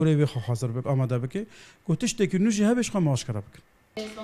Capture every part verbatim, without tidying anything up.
وی خو حاضر به آماده بکی گوتش تکنولوژی هبش خو ماش کرا بکن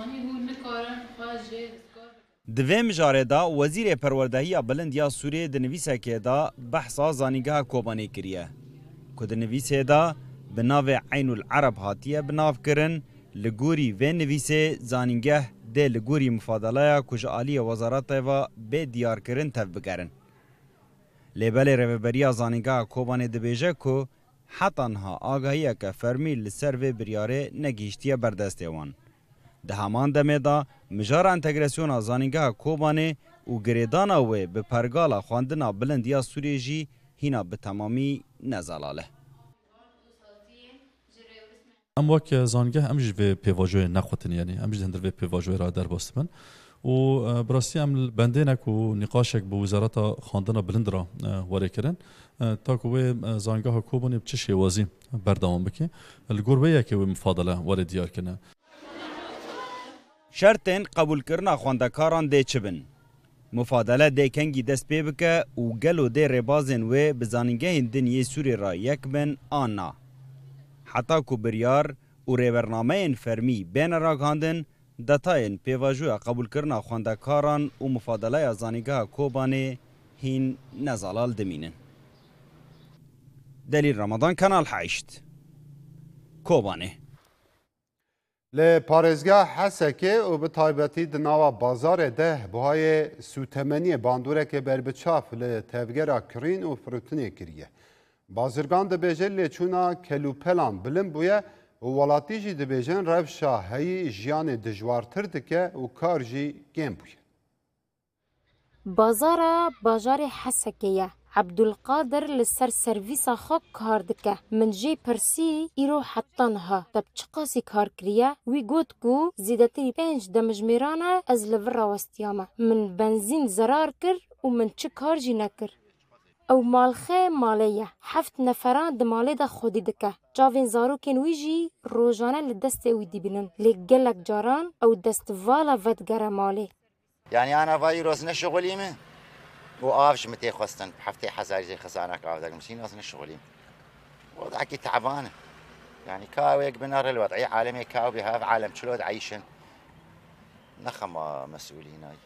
دوی مجاره دا وزیر پروردهی بلندیا سوریه دنویسه که دا بحثا زانیگاه کوبانی کریه که دنویسه دا بناو عین العرب هاتیه بناو کرن لگوری و نویسه زانیگاه ده لگوری مفادله کجالی وزارت و به دیار کرن تف بگرن. لیبل روبریا زانیگاه کوبانی دبیجه که حتی انها آگاهیه که فرمی لسر و بریاره نگیشتیه بردسته وان. ده همان دمه دا مجار انتگراسیون زانیگاه کوبانی و گریدانا و به پرگالا خواندنا بلندیا سوریه جی هینا به تمامی نزالاله. ام وک زانگه امج و پیواجوی نخوتن یعنی امج هندر و پیواجوی را در باستمن و براستی ام بندینک و نقاشک به وزارت خواندن بلند را وری کردن تا که زانگاه کوبانی بچه شوازی بردام بکی الگربه که مفاضله وری دیار کنه شرطن قبول کرنا خواندکاران ده چبن مفاضله ده کنگی دست پی بکه و گلو ده ربازن و بزانگه دنیای سوری را یک بن آنا حتی که بریار و ریورنامه فرمی بین راگاندن دتاین پیواجو قبول کرنا خواندکاران و مفاضله زانیگاه کوبانی هین نزالال دمینن. دلیل رمضان کانال هشت کوبانی ل پارێزگا حەسەکێ و bi taybetî di nava bazarê de buhayê sûtemeniyê bandûrekê berbiçaf li tevgera kirîn û firotinê kiriye. Bazirgan dibêje lêçûna kelûpelan bilind bûye û welatî jî dibêjin rewşa heyî jiyanê dijwartir dike û kar jî kêm bûye. Bazara bajarê Hesekê ye. عبدالقادر لسر سرویسا خو کار دکه من جی پرسی ایرو حتان ها تب چقاسی کار کریه وی گوت کو زیدتری پنج دمجمیرانه از لور راوستیامه من بنزین زرار کر و من چه کار جی نکر او مالخه مالیه هفت نفران دمالی دا خودی دکه جاوین زاروکین وی جی روزانه لدست وی دی بینن لگلک جاران او دست والا ودگره مالی يعني انا فاي روزنا شغلي وآفش متى خستن بحفتي حزاري زي خزانة كاودك مسين أصلا الشغلين وضعك تعبانة يعني كاويك بنار الوضعية عالمي كاو بها عالم شلود عايشن نخم مسؤولين هاي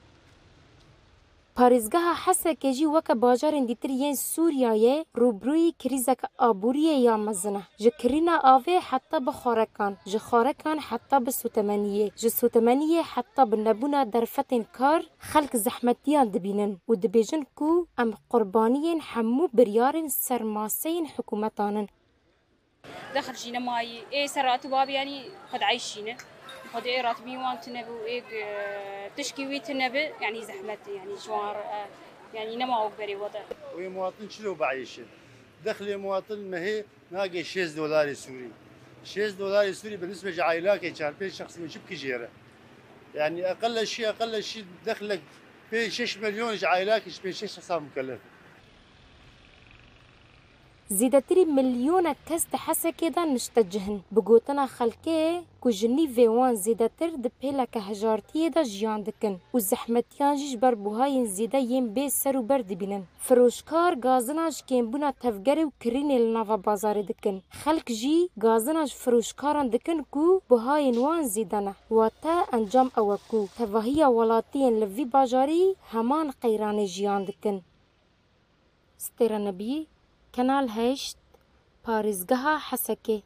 پاریزگاه حسکه جی وک باجارن دیترین سوریه روبروی کریزک آبوریه یا مزنه جکرینا آوه حتی بخارکان جخارکان حتی بسوتمنیه جسوتمنیه حتی بنبونا درفتن کار خلق زحمتیان دبینن و دبیجن کو ام قربانیین حمو بریارن سرماسین حکومتانن دخل جينا ماي ايه سرات باب يعني قد عايشينه قد ايه راتبي وان تنبو ايه تشكيوي تنبو يعني زحمه يعني جوار يعني نما بري وضع وي مواطن شنو بعيش دخل المواطن ما هي ناقي شيز دولار سوري شيز دولار سوري بالنسبه لعائلات كان بين شخص من شبك جيره يعني اقل شيء اقل شيء دخلك في ستة مليون عائلات بين شش شخص مكلف زیدتری میلیون کس ده حسکه دا نشتجهن بگوتنا خلکه که جنی ویوان زیدتر ده پیلا که هجارتیه دا جیان دکن و زحمتیان جیش بر بوهاین زیده یم بی سر و برد بینن فروشکار گازناج کم بونا تفگره و کرین لناوا بازار دکن خلک جی گازناج فروشکاران دکن که بوهاین وان زیدنه و تا انجام اوکو تواهی ولاتین لوی باجاری همان قیران جیان دکن ستر نبی کانال هشت پاریزگاه حسکه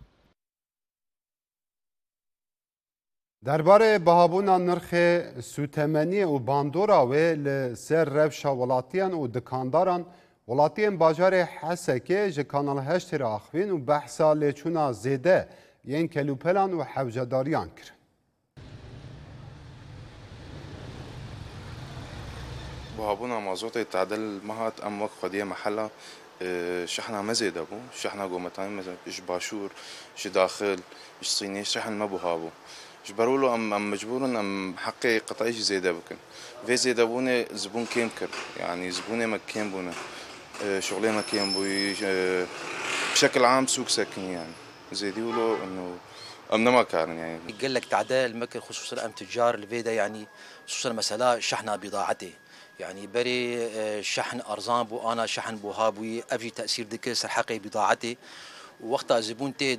درباره بهابونا نرخ سوتمنی و باندورا و لسر رفشا ولاتیان و دکانداران ولاتیان باجار حسکه جه کانال هشت را اخوین و بحثا لیچونا زیده ین کلوپلان و حوجداریان کرن. بهابونا مازوت تعدل مهات ام وقت خديه محلها شحنة ما زيد أبو شحنة قومتان مثلا إيش باشور إيش داخل إيش صيني شحن ما بهابو إيش برولو أم أم مجبور أم حقي قطعيش زيد أبوكن في زيد أبونا زبون كيم كر يعني زبونه ما كيم بونا شغله ما كيم بوي بشكل عام سوق ساكن يعني زيدي ولو إنه أم ما كان يعني يقول لك تعديل ممكن خصوصا أم تجار الفيدا يعني خصوصا مسألة شحنة بضاعته يعني بري شحن أرزان بو أنا شحن بو هابوي أفي تأثير دكس حقي بضاعتي ووقتها زبون تي